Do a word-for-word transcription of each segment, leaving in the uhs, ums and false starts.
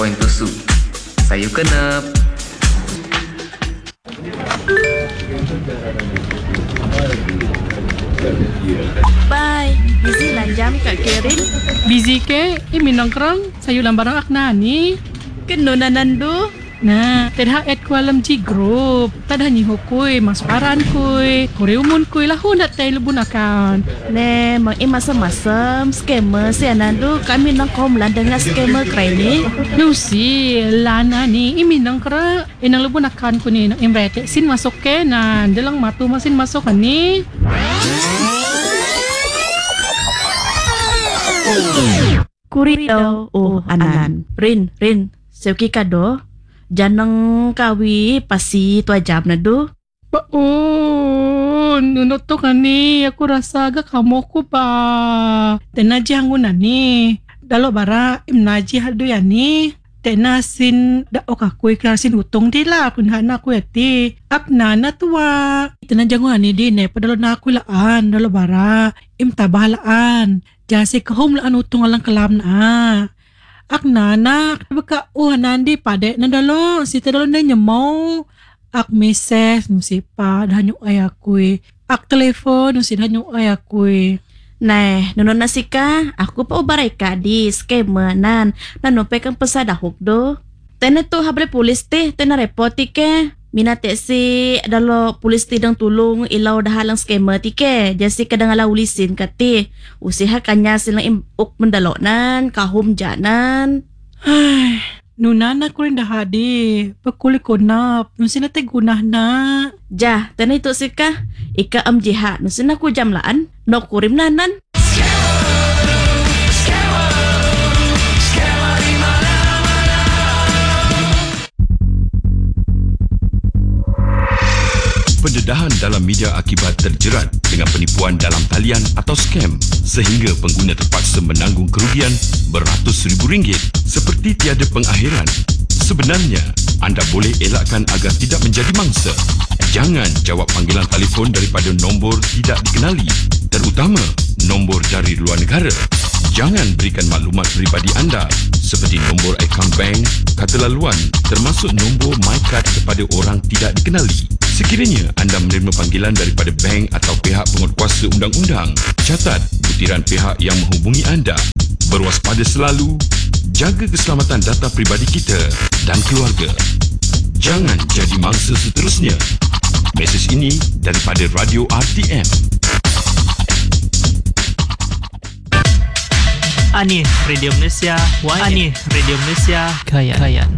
Poin tusuk. Saya kena. Bye. Busy lanjam Kak Kerin. Busy ke? Eh, minang kerang. Sayu lambarang akna ni. Keno nanandu. Nah, tadha at ko alam G group. Tadha ni hukui, masukaran kui. Kore umun kui lah hundat tayo lubun akan. Ne, mang imasam-masam scammer si anandu. Kami nang kom landang nga scammer kray ni. Lucy, lana ni iminang kera. Inang lubun akan ko ni nang imrete. Sin masuk ke na. Dalang matu masin masuk kan ni. Kuri daw. Oh, anan. Rin, Rin. Sewki kado. Janang kawi pasi tua jam na do. Baon, nunot to ka ni. Aku rasa agak kamu ko ba. Tenaji hangun na ni. Dalo bara, imnaji hado yan ni. Tenasin da o kakoy klasin utong dila. Kunhana ko yati. Akna na tuwa. Tenaji hangun na ni din eh. Padalo na ako laan. Dalo bara, imtabahalaan. Jasi kahom laan utong alang kalam na. Ak nanak, baka uhanan di pade na dalo, si dalo na nyamaw. Ak meses, nusi pa, dahan yung ayakoy. Ak telepon, nusi dahan yung ayakoy. Nah, nono nasika, aku pa ubaray ka di scammer nan. Nanopay kang pasadahok do. Tena to hable pulis te, tena repoti ke. Minate si dalo pulis ti dang tulong ilaw dahalang scammer ti ke. Jasi kadang ala ulisin kati. Usiha kanya silang imuk mendalo nan, kahum janan. Ay, nunana ko rin dahadi. Pakuli ko na, nusi na te gunah na. Ja, tena ito sika, ika am jiha, nusi na ko jamlaan, no kurim nanan. Pendedahan dalam media akibat terjerat dengan penipuan dalam talian atau scam sehingga pengguna terpaksa menanggung kerugian beratus ribu ringgit seperti tiada pengakhiran. Sebenarnya, anda boleh elakkan agar tidak menjadi mangsa. Jangan jawab panggilan telefon daripada nombor tidak dikenali, terutama nombor dari luar negara. Jangan berikan maklumat peribadi anda seperti nombor akaun bank, kata laluan termasuk nombor MyCard kepada orang tidak dikenali. Sekiranya anda menerima panggilan daripada bank atau pihak penguatkuasa undang-undang, catat butiran pihak yang menghubungi anda. Berwaspada selalu, jaga keselamatan data peribadi kita dan keluarga. Jangan jadi mangsa seterusnya. Mesej ini daripada Radio R T M. Ani Radio Malaysia, Ani Radio Malaysia, Kayan. Kayan.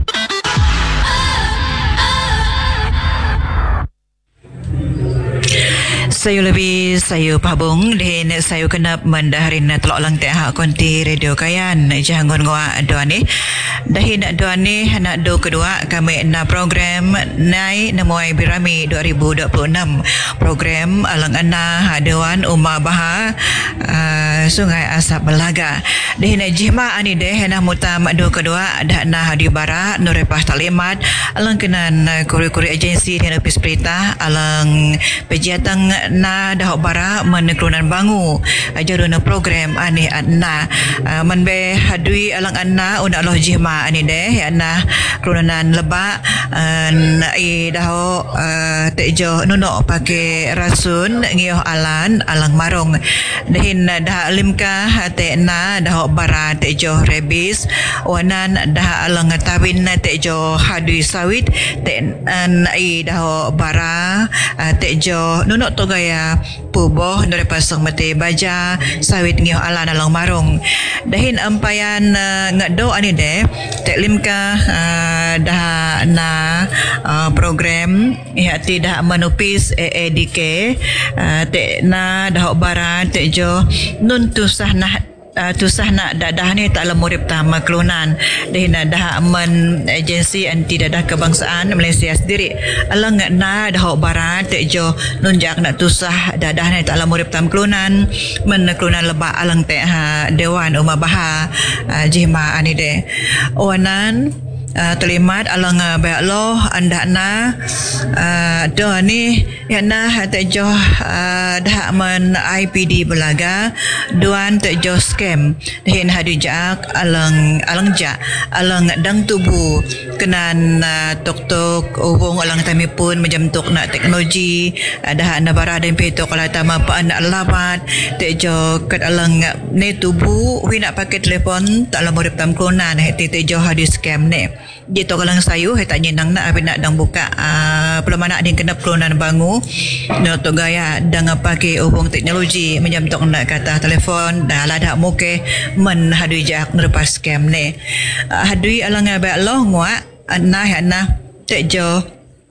Saya lebih saya pabung dan saya kena mendaharin telok lang teh konti Radio Kayan jangan gua doa ni dahin doa ni anak do kedua kami na program nai namuai birami dua ribu dua puluh enam program alang ana hadewan Umar Baha uh, Sungai Asap Belaga dahin jihma ani deh na mutam do kedua dah na hadi bara nurepah talimat alang kenan kuri-kuri agensi dan ofis perintah alang pejiatan na dah bara menekrunan bangu jaruna program ani anna menbe hadui alang anna una Allah jihma ani deh anna kerunanan lebak na i dah tejo nuno pakai rasun ngioh alan alang marong dahin dah limka te na dah bara tejo rebis wanan dah alang tawin tejo hadui sawit te na i dah bara tejo nuno to gaya puboh dari pasang mati baja sawit ngioh ala dalang marung dahin ampayan uh, ngado ani de teklim ka uh, dah na uh, program ya tidak menupis A A D K uh, te na dah baran te jo nun tusah nah Uh, tusah nak dadah ni tak lemurip tama kelunan dihina dah men agensi anti dadah kebangsaan Malaysia sendiri alang na dah barat tejo nunjak nak tusah dadah ni tak lemurip tam kelunan men kelunan lebak alang teh ha Dewan Umar Baha uh, jihma ani de wanan uh, terlibat alang uh, baik lo anda na uh, do ni ya na tejo uh, dah men I P D Belaga duan tejo scam hin hadijak alang alang ja alang dang tubuh kenan uh, tok tok ubung alang tami pun macam tok nak teknologi ada na bara dan peto kalau tama pa nak lapat tejo kat alang ne tubuh wi nak pakai telefon tak lama tam klonan heti tejo hadis scam ne dia tu kalang sayu he tak nyenang nak apa nak dang buka uh, pelama nak dia kena klonan bangu no to gaya dang pakai ubung teknologi macam tok nak kata telefon dah lah dak muke men hadui jak lepas scam ne uh, hadui alang ba lo ngwa nah nah tejo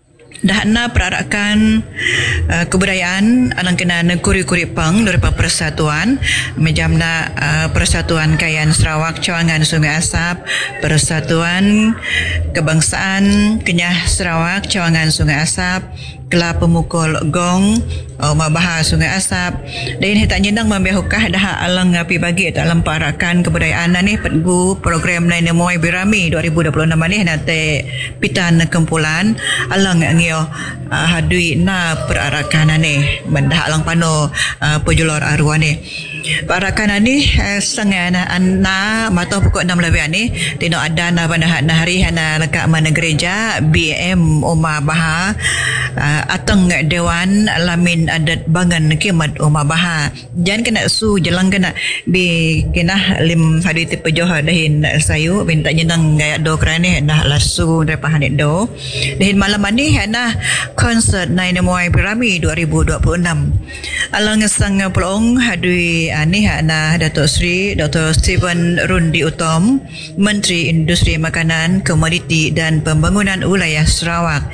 dah na perarakan uh, kebudayaan alang kena kuri-kuri pang daripada persatuan macam na uh, Persatuan Kayan Sarawak Cawangan Sungai Asap, Persatuan Kebangsaan Kenyah Sarawak Cawangan Sungai Asap, Kelab Pemukul Gong Oma Bahar Sungai Asap dan ini tak nyendang membehukah dah alang api bagi dalam perarakan kebudayaan ni petgu program lain Moai Birami dua ribu dua puluh enam ni nanti pitan kumpulan alang ngio uh, hadui na perarakan ni mendah alang pano uh, pejulor arwah ni perarakan ni uh, sangat na, na mata pukul enam lebih ni tino ada na pada na hari na lekat mana gereja B M Oma Bahar uh, atang Dewan Alamin Adat Bangan Kimat Oma Bahar jangan kena su jelang kena bi kena lim hadui tipe joh dahin sayu minta nyenang gaya do kerana dah lasu daripada hanik do dahin malam ni na konsert Nai Moai Birami dua ribu dua puluh enam alang sang pelong hadui ani na Datuk Seri Doktor Stephen Rundi Utom Menteri Industri Makanan Komoditi dan Pembangunan Wilayah Sarawak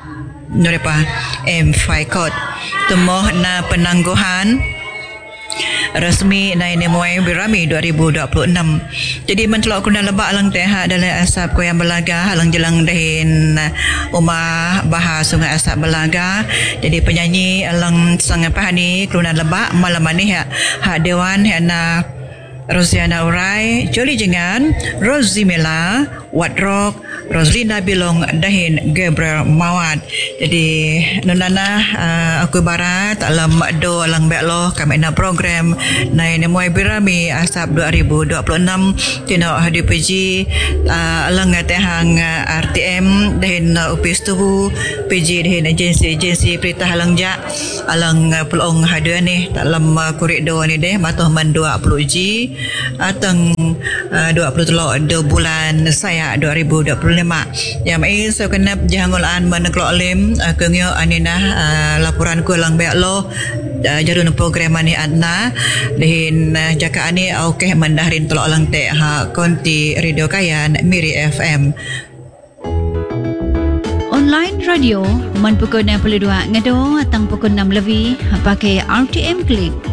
Nurepa M. Faikot temoh na penangguhan resmi Nai Moai Birami dua ribu dua puluh enam. Jadi mentelok kuna lebak alang teha dalam asap Koyang Belaga alang jelang dahin Oma Bahar Sungai Asap Belaga. Jadi penyanyi alang sang pahani kuna lebak malam ni ha, ha Dewan hana Rosiana Urai, Joli Jengan, Rosie Mela, Wat Rock, Roslina Bilong dahin Gabriel Mawad. Jadi nunana uh, aku barat alam do alang beklo kami na program Nai Moai Birami Asap dua ribu dua puluh enam tino hadi P G uh, alang tehang uh, R T M dahin uh, upis tubuh P G dahin agensi-agensi perintah alang ja alang uh, pelong hadu ni dalam uh, kurik do ni deh matoh man dua puluh G atang uh, dua puluh telok dua bulan saya dua ribu dua puluh lima yang mai so kenap jangulan meneklok lim uh, kengyo anina uh, laporan ku lang beklo uh, jarun program ni adna dihin uh, jaka ani okeh mendahrin telok lang te ha konti Radio Kayan Miri F M online radio man pukul enam puluh dua ngado atang pukul enam lebih pakai R T M Klik